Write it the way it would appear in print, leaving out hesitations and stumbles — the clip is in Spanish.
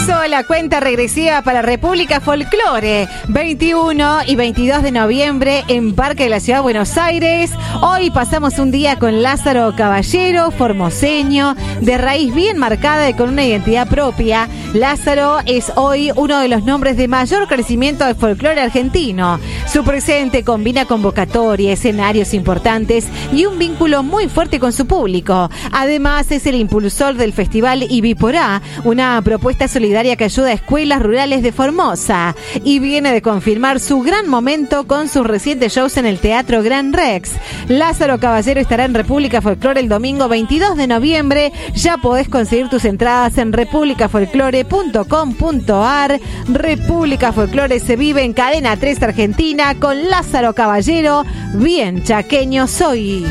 Comenzó la cuenta regresiva para República Folklore, 21 y 22 de noviembre en Parque de la Ciudad de Buenos Aires. Hoy pasamos un día con Lázaro Caballero, formoseño, de raíz bien marcada y con una identidad propia. Lázaro es hoy uno de los nombres de mayor crecimiento del folclore argentino. Su presente combina convocatoria, escenarios importantes y un vínculo muy fuerte con su público. Además, es el impulsor del Festival Ibiporá, una propuesta solidaria que ayuda a escuelas rurales de Formosa, y viene de confirmar su gran momento con sus recientes shows en el Teatro Gran Rex. Lázaro Caballero estará en República Folklore el domingo 22 de noviembre. Ya podés conseguir tus entradas en republicafolklore.com.ar. República Folklore se vive en Cadena 3 Argentina con Lázaro Caballero. Bien chaqueño soy.